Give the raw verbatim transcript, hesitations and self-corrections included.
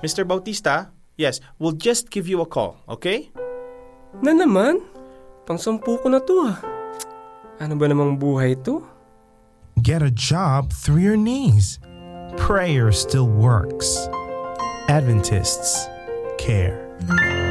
Mister Bautista, yes, we'll just give you a call, okay? Na naman? Pang-sampu ko na to ah. Ano ba namang buhay to? Get a job through your knees. Prayer still works. Adventists care.